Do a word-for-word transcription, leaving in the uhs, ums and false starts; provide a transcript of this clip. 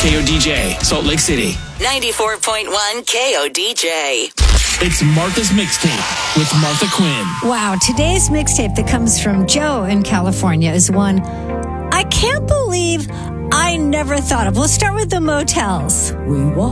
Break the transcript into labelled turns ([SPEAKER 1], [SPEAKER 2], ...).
[SPEAKER 1] K O D J, Salt Lake City.
[SPEAKER 2] ninety-four point one K O D J.
[SPEAKER 1] It's Martha's Mixtape with Martha Quinn.
[SPEAKER 3] Wow, today's mixtape that comes from Joe in California is one I can't believe I never thought of. We'll start with the motels. We walk